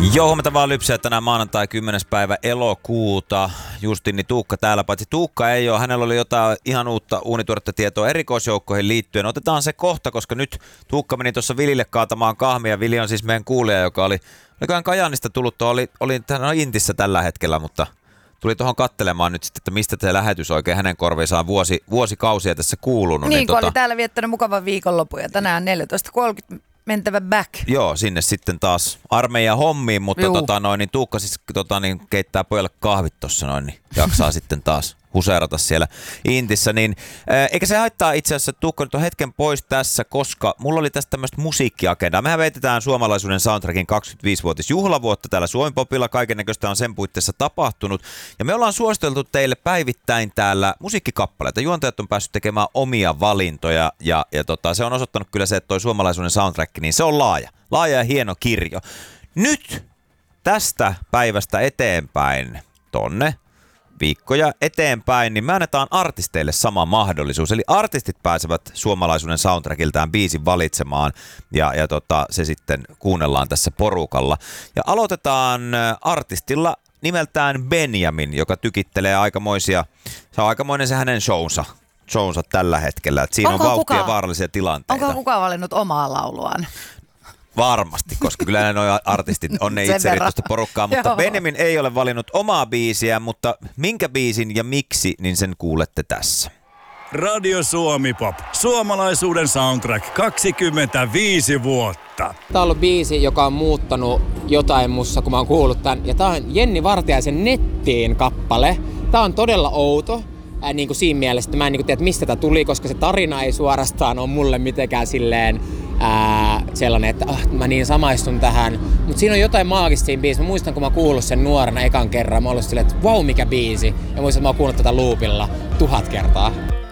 Joo, huomenta vaan Lypsää tänään maanantai 10. päivä elokuuta. Justin Tuukka täällä, paitsi Tuukka ei ole. Hänellä oli jotain ihan uutta uunituoretta tietoa erikoisjoukkoihin liittyen. Otetaan se kohta, koska nyt Tuukka meni tuossa Vilille kaatamaan kahmia. Vili on siis meidän kuulija, joka olikohan Kajaanista tullut, oli Intissä tällä hetkellä, mutta tuli tuohon katselemaan nyt sitten, että mistä se lähetys oikein hänen korviinsa vuosikausia tässä kuulunut. Niin, kun oli täällä viettänyt mukavan viikonlopun ja tänään 14.30 mentävä back. Joo, sinne sitten taas armeijan hommiin, mutta niin Tuukka siis keittää pojalle kahvit tossa niin jaksaa sitten taas huseerata siellä Intissä, niin eikä se haittaa itse asiassa, että Tuukka nyt on hetken pois tässä, koska mulla oli tästä tämmöistä musiikkiagendaa. Mehän veitetään suomalaisuuden soundtrackin 25-vuotisjuhlavuotta täällä Suomi-popilla, kaikennäköistä on sen puitteissa tapahtunut, ja me ollaan suositeltu teille päivittäin täällä musiikkikappaleita. Juontajat on päässyt tekemään omia valintoja, ja se on osoittanut kyllä se, että toi suomalaisuuden soundtrack, niin se on laaja ja hieno kirjo. Nyt tästä päivästä eteenpäin tonne viikkoja eteenpäin, niin me annetaan artisteille sama mahdollisuus. Eli artistit pääsevät suomalaisuuden soundtrackiltään biisin valitsemaan ja se sitten kuunnellaan tässä porukalla. Ja aloitetaan artistilla nimeltään Benjamin, joka tykittelee aikamoisia, se on aikamoinen se hänen shownsa tällä hetkellä. Että siinä on vauhtia ja vaarallisia tilanteita. Onko kukaan valinnut omaa lauluaan? Varmasti, koska kyllä nuo artistit on ne itseriittoista porukkaa, mutta joo. Benjamin ei ole valinnut omaa biisiä, mutta minkä biisin ja miksi, niin sen kuulette tässä. Radio Suomi Pop. Suomalaisuuden soundtrack 25 vuotta. Tämä on ollut biisi, joka on muuttanut jotain mussa, kun mä oon kuullut tämän. Ja tää on Jenni Vartiaisen Nettiin kappale. Tää on todella outo. Niin kuin siinä mielessä, että mä en tiedä, mistä tämä tuli, koska se tarina ei suorastaan ole mulle mitenkään silleen sellainen, että mä niin samaistun tähän. Mutta siinä on jotain maagista siinä biisissä. Mä muistan, kun mä kuullut sen nuorena ekan kerran, mä oon ollut silleen, että vau, mikä biisi. Ja muistan, että mä oon kuullut tätä loopilla 1000 kertaa.